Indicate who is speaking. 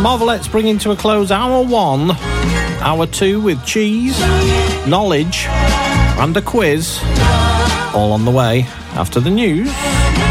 Speaker 1: Marvelettes bringing to a close hour 1. Hour 2 with cheese, knowledge, and a quiz. All on the way after the news.